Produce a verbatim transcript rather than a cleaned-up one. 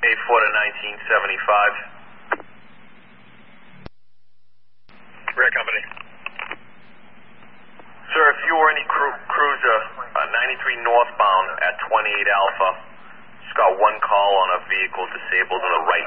eight four to nineteen seventy-five. Rear company. Sir, if you or any cru cruiser uh, ninety-three northbound at twenty-eight Alpha, just got one call on a vehicle disabled in the right